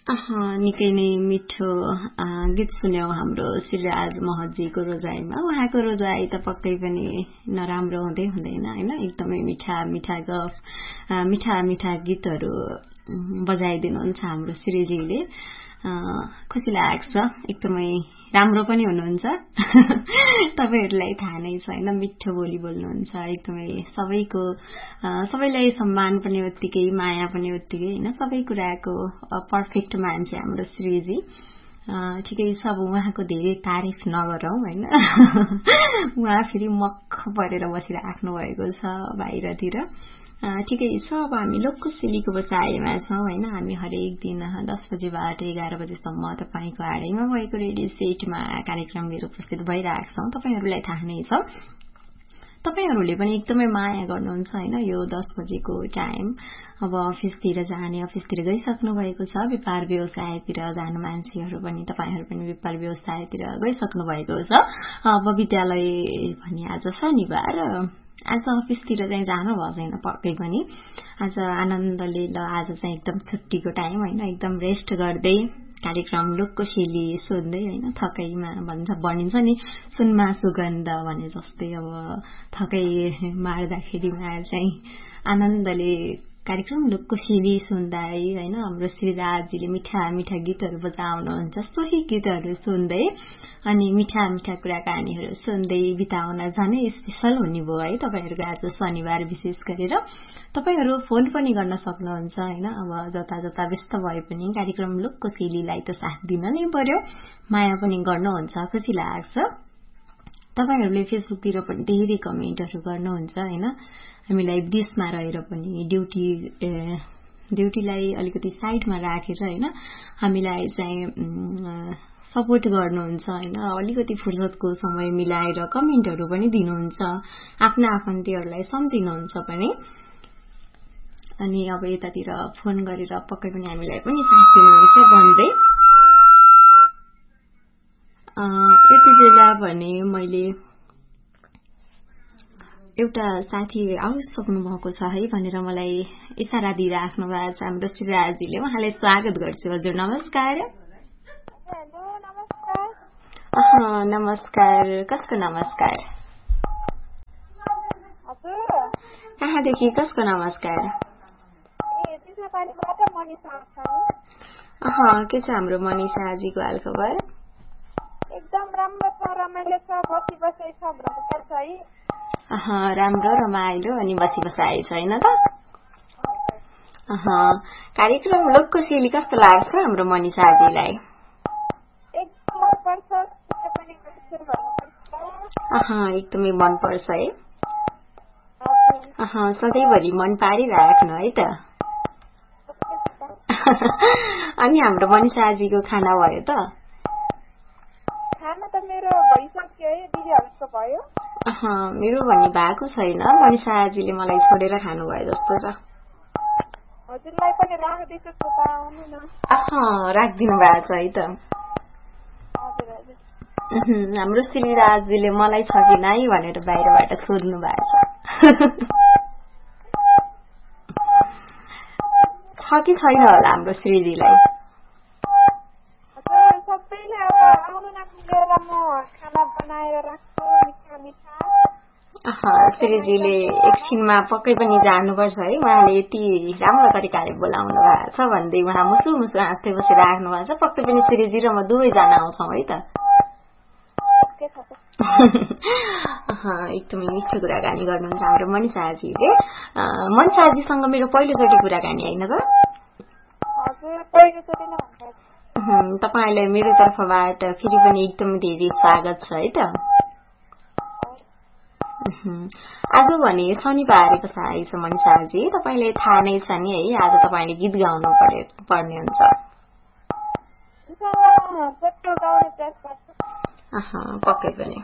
निकै नै मिठो गीत सुन्यौ हाम्रो श्रीराज महतजीको रोजाइमा। उहाँको रोजाइ त पक्कै पनि नराम्रो हुँदै हुँदैन हैन, एकदमै मिठा मिठा गफ, मिठा मिठा गीतहरू बजाइदिनुहुन्छ हाम्रो श्रीजीले। खुसी लाग्छ, एकदमै राम्रो पनि हुनुहुन्छ। तपाईहरुलाई थाहा नै छ हैन, मिठो बोली बोल्नुहुन्छ, एकदमै सबैलाई सम्मान पनि उत्तिकै, माया पनि उत्तिकै हैन, सबै कुराको पर्फेक्ट मान्छे हाम्रो श्रीजी। ठिकै छ, अब उहाँको धेरै तारिफ नगरौं हैन। उहाँ फेरि मक्ख परेर बसिराख्नु भएको छ बाहिरतिर। ठिकै छ, अब हामी लोकसेलीको बसाइमा छौं हैन। हामी हरेक दिन 10 बजेबाट 11 बजेसम्म तपाईको आडैमा भएको रेडियो सेटमा कार्यक्रम लिएर उपस्थित भइरहेका छौं। तपाईहरुलाई थाहा नै छ, तपाईहरुले पनि एकदमै माया गर्नुहुन्छ हैन। यो 10 बजेको टाइम अब अफिसतिर जाने, अफिसतिर गइसक्नु भएको छ। व्यापार व्यवसायतिर जानु मान्छेहरु पनि, तपाईहरु पनि व्यापार व्यवसायतिर गइसक्नु भएको छ। अब विद्यालय भने आज शनिबार, आज अफिसतिर चाहिँ जानु भएको छैन पक्कै पनि। आज आनन्दले ल आज चाहिँ एकदम छुट्टीको टाइम हैन, एकदम रेस्ट गर्दै कार्यक्रम लोकसेली सुन्दै हैन, थकैमा भनिन्छ नि सुनमा सुगन्ध भने जस्तै अब थकै मार्दाखेरिमा चाहिँ आनन्दले कार्यक्रम लोकसेली सुन्दै हैन, हाम्रो श्रीराजजीले मिठा मिठा गीतहरू बजाउनुहुन्छ। सोही गीतहरू सुन्दै अनि मिठा मिठा कुराकानीहरू सुन्दै बिताउन झनै स्पेशल हुने भयो है तपाईहरुको आज शनिबार। विशेष गरेर तपाईहरु फोन पनि गर्न सक्नुहुन्छ हैन। अब जता जता व्यस्त भए पनि कार्यक्रम लोकसेलीलाई त साथ दिन नै पर्यो, माया पनि गर्नुहुन्छ, खुसी लाग्छ। तपाईहरुले फेसबुकतिर पनि धेरै कमेन्टहरू गर्नुहुन्छ हैन। हामीलाई विदेशमा रहेर पनि ड्युटीलाई अलिकति साइडमा राखेर हैन, हामीलाई चाहिँ सपोर्ट गर्नुहुन्छ हैन। अलिकति फुर्सदको समय मिलाएर कमेन्टहरू पनि दिनुहुन्छ, आफ्ना आफन्तीहरुलाई सम्झिनुहुन्छ पनि। अनि अब यतातिर फोन गरेर पक्कै पनि हामीलाई पनि साथ दिनुहुन्छ भन्दै यति बेला भने मैले एउटा साथी आउसक्नु भएको छ है भनेर मलाई इशारा दिइराख्नु भएको छ हाम्रो श्रीराजजीले। उहाँलाई स्वागत गर्छु। हजुर नमस्कार। हेलो नमस्कार। नमस्कार, कसको नमस्कार? हजुर कहाँदेखि कसको नमस्कार? दिशापानीबाट मनिषा छ। के छ हाम्रो मनिषाजीको हालखबर? एकदम राम्रो छ, रमाइलो छ, बसी छ भन्नुपर्छ है। राम्रो रमाइलो अनि बसी छैन त। कार्यक्रम लोकसेली कस्तो लाग्छ हाम्रो मनिषाजीलाई? एकदम मनपर्छ, एकदमै मनपर्छ है। सधैँभरि मन पारिराख्नु है त। अनि हाम्रो मनिषाजीको खाना भयो त? खाना त मेरो भइसक्यो है, दिदीहरुको भयो। मेरो भनी भएको छैन, मनिषाजीले मलाई छोडेर खानु भयो जस्तो छ। हजुरलाई पनि राख्दैछु त, आउनु न। राखिदिनु भएको छ है त। हाम्रो श्रीराजजीले मलाई छ कि नै भनेर बाहिरबाट सोध्नु भएको छ कि छैन होला हाम्रो श्रीजीलाई? सबैले अब आउनु न, मिलेर म खाना बनाएर राख्छु मिठा मिठा। श्रीजीले एकछिनमा पक्कै पनि जानुपर्छ है। उहाँले यति राम्रो तरिकाले बोलाउनु भएको छ भन्दै उहाँ मुसु मुसु हाँस्दै बसिराख्नु भएको छ। पक्कै पनि श्रीजी र म दुवैजना आउँछौँ है त। एकदमै मिठो कुराकानी गर्नुहुन्छ हाम्रो मनिषाजीले। मनिषाजीसँग मेरो पहिलोचोटि कुराकानी होइन त? तपाईलाई मेरो तर्फबाट फेरि पनि एकदम धेरै स्वागत छ है त। आज भने शनिबार बसाइ छ मनिषाजी, तपाईलाई थाहा नै छ नि है, आज तपाईले गीत गाउनु पर्ने हुन्छ। पक्कै पनि।